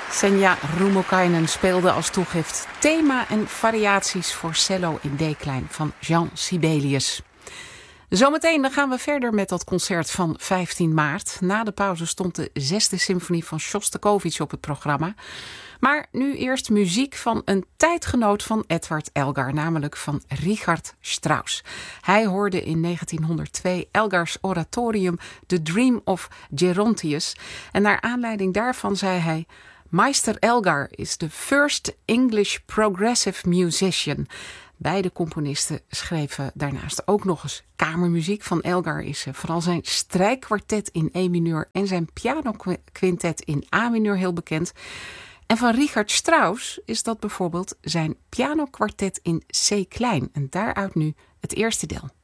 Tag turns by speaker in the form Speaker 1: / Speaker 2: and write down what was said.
Speaker 1: Senja Rumokainen speelde als toegift thema en variaties voor cello in D-klein van Jean Sibelius. Zometeen dan gaan we verder met dat concert van 15 maart. Na de pauze stond de 6e symfonie van Sjostakovich op het programma. Maar nu eerst muziek van een tijdgenoot van Edward Elgar, namelijk van Richard Strauss. Hij hoorde in 1902 Elgar's oratorium The Dream of Gerontius. En naar aanleiding daarvan zei hij: Meister Elgar is the first English progressive musician. Beide componisten schreven daarnaast ook nog eens kamermuziek. Van Elgar is vooral zijn strijkkwartet in E mineur en zijn pianoquintet in A mineur heel bekend. En van Richard Strauss is dat bijvoorbeeld zijn pianokwartet in C klein. En daaruit nu het eerste deel.